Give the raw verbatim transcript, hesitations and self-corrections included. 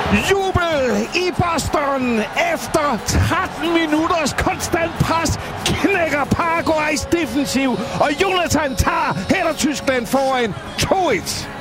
Jubel i Boston efter tretten minutters konstant pres knækker Paraguays defensiv, og Jonathan tager heller Tyskland foran to et.